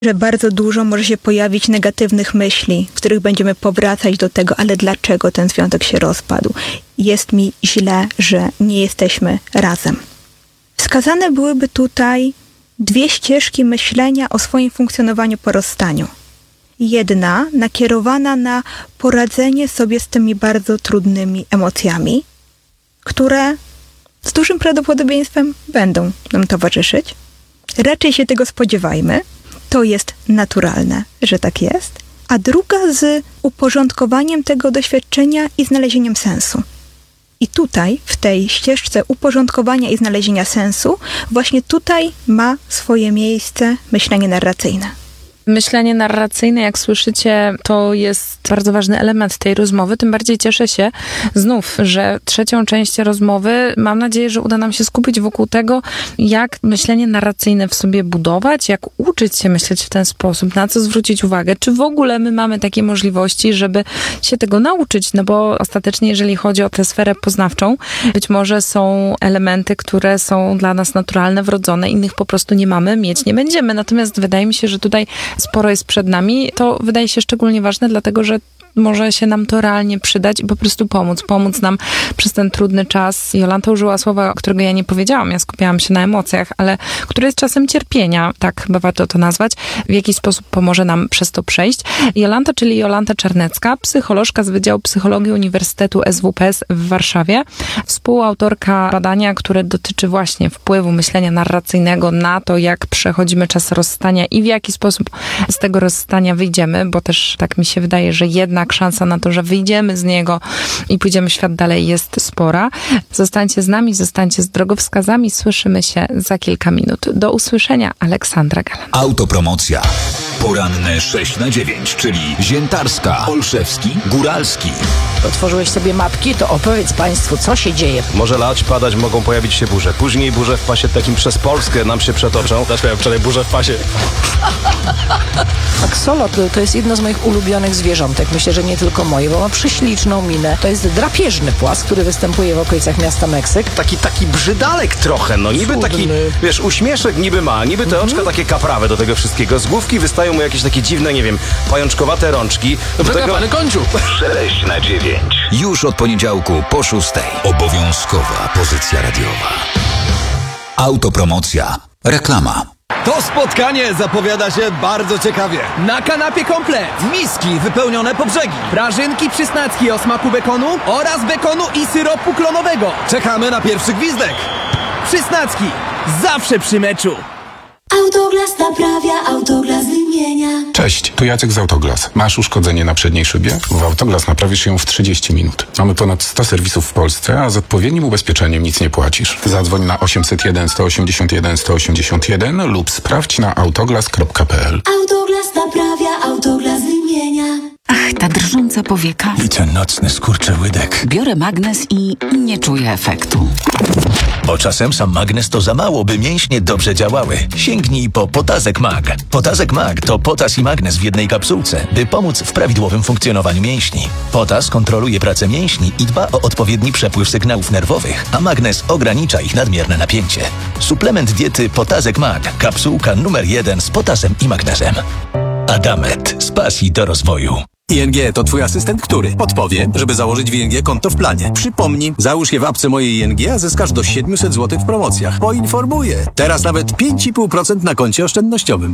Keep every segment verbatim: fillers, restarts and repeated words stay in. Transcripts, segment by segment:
że bardzo dużo może się pojawić negatywnych myśli, w których będziemy powracać do tego, ale dlaczego ten związek się rozpadł? Jest mi źle, że nie jesteśmy razem. Wskazane byłyby tutaj dwie ścieżki myślenia o swoim funkcjonowaniu po rozstaniu. Jedna nakierowana na poradzenie sobie z tymi bardzo trudnymi emocjami, które z dużym prawdopodobieństwem będą nam towarzyszyć. Raczej się tego spodziewajmy. To jest naturalne, że tak jest. A druga z uporządkowaniem tego doświadczenia i znalezieniem sensu. I tutaj, w tej ścieżce uporządkowania i znalezienia sensu, właśnie tutaj ma swoje miejsce myślenie narracyjne. Myślenie narracyjne, jak słyszycie, to jest bardzo ważny element tej rozmowy. Tym bardziej cieszę się znów, że trzecią część rozmowy, mam nadzieję, że uda nam się skupić wokół tego, jak myślenie narracyjne w sobie budować, jak uczyć się myśleć w ten sposób, na co zwrócić uwagę. Czy w ogóle my mamy takie możliwości, żeby się tego nauczyć? No bo ostatecznie, jeżeli chodzi o tę sferę poznawczą, być może są elementy, które są dla nas naturalne, wrodzone, innych po prostu nie mamy, mieć nie będziemy. Natomiast wydaje mi się, że tutaj sporo jest przed nami. To wydaje się szczególnie ważne, dlatego że może się nam to realnie przydać i po prostu pomóc. Pomóc nam przez ten trudny czas. Jolanta użyła słowa, którego ja nie powiedziałam. Ja skupiałam się na emocjach, ale które jest czasem cierpienia, tak chyba warto to nazwać. W jaki sposób pomoże nam przez to przejść. Jolanta, czyli Jolanta Czarnecka, psycholożka z Wydziału Psychologii Uniwersytetu S W P S w Warszawie. Współautorka badania, które dotyczy właśnie wpływu myślenia narracyjnego na to, jak przechodzimy czas rozstania i w jaki sposób z tego rozstania wyjdziemy, bo też tak mi się wydaje, że jedna szansa na to, że wyjdziemy z niego i pójdziemy w świat dalej, jest spora. Zostańcie z nami, zostańcie z drogowskazami. Słyszymy się za kilka minut. Do usłyszenia. Aleksandra Galant. Autopromocja. Poranne sześć na dziewięć, czyli Ziętarska, Olszewski, Góralski. Otworzyłeś sobie mapki, to opowiedz Państwu, co się dzieje. Może lać, padać, mogą pojawić się burze. Później burze w pasie takim przez Polskę nam się przetoczą. Też miałem wczoraj burzę w pasie. Aksolotl to jest jedno z moich ulubionych zwierzątek. Myślę, że nie tylko moje, bo ma prześliczną minę. To jest drapieżny płas, który występuje w okolicach miasta Meksyk. Taki, taki brzydalek trochę, no niby Cudny. taki, wiesz, uśmieszek niby ma, niby te oczka takie kaprawe do tego wszystkiego. Z główki wystają mu jakieś takie dziwne, nie wiem, pajączkowate rączki. Do Czeka, tego... panie kończu! sześć na dziewięć. Już od poniedziałku po szóstej. Obowiązkowa pozycja radiowa. Autopromocja. Reklama. To spotkanie zapowiada się bardzo ciekawie. Na kanapie komplet! Miski wypełnione po brzegi. Prażynki przysnacki o smaku bekonu oraz bekonu i syropu klonowego. Czekamy na pierwszy gwizdek. Przysnacki! Zawsze przy meczu! Autoglas naprawia, Autoglas wymienia. Cześć, tu Jacek z Autoglas. Masz uszkodzenie na przedniej szybie? W Autoglas naprawisz ją w trzydzieści minut. Mamy ponad sto serwisów w Polsce, a z odpowiednim ubezpieczeniem nic nie płacisz. Zadzwoń na osiemset jeden, sto osiemdziesiąt jeden, sto osiemdziesiąt jeden lub sprawdź na autoglas kropka p l. Autoglas naprawia, Autoglas wymienia. Ach, ta drżąca powieka. I ten nocny skurczyłydek. Biorę magnes i nie czuję efektu. Bo czasem sam magnes to za mało, by mięśnie dobrze działały. Sięgnij po Potazek Mag. Potazek Mag to potas i magnes w jednej kapsułce, by pomóc w prawidłowym funkcjonowaniu mięśni. Potas kontroluje pracę mięśni i dba o odpowiedni przepływ sygnałów nerwowych, a magnes ogranicza ich nadmierne napięcie. Suplement diety Potazek Mag. Kapsułka numer jeden z potasem i magnesem. Adamet. Z pasji do rozwoju. I N G to twój asystent, który podpowie, żeby założyć w I N G konto w planie. Przypomnij, załóż je w apce Moje I N G, a zyskasz do siedemset złotych w promocjach. Poinformuję. Teraz nawet pięć i pół procent na koncie oszczędnościowym.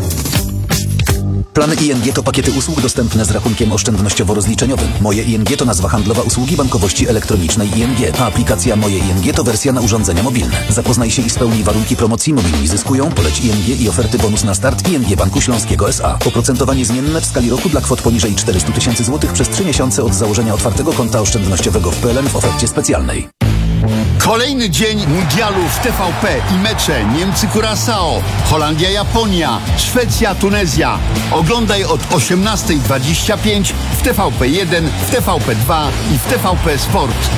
Plany I N G to pakiety usług dostępne z rachunkiem oszczędnościowo-rozliczeniowym. Moje I N G to nazwa handlowa usługi bankowości elektronicznej I N G, a aplikacja Moje I N G to wersja na urządzenia mobilne. Zapoznaj się i spełnij warunki promocji. Mobilni zyskują, poleć I N G i oferty bonus na start I N G Banku Śląskiego S A. Oprocentowanie zmienne w skali roku dla kwot poniżej czterysta tysięcy złotych przez trzy miesiące od założenia otwartego konta oszczędnościowego w P L N w ofercie specjalnej. Kolejny dzień mundialu w T V P i mecze Niemcy-Curaçao, Holandia-Japonia, Szwecja-Tunezja. Oglądaj od osiemnastej dwadzieścia pięć w T V P jeden, w T V P dwa i w T V P Sport.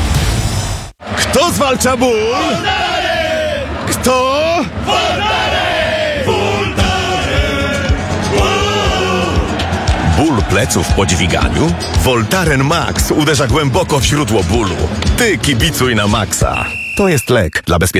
Kto zwalcza ból? Kto? Ból pleców po dźwiganiu? Voltaren Max uderza głęboko w źródło bólu. Ty kibicuj na maksa. To jest lek dla bezpieczeństwa.